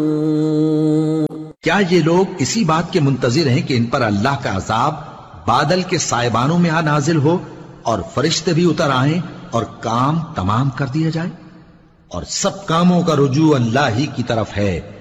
क्या ये लोग इसी बात के मुंतजिर हैं कि इन पर अल्लाह का अजाब बादल के सायबानों में आ नाजिल हो और फरिश्ते भी उतर आए और काम तमाम कर दिया जाए? और सब कामों का रुजू अल्लाह ही की तरफ है।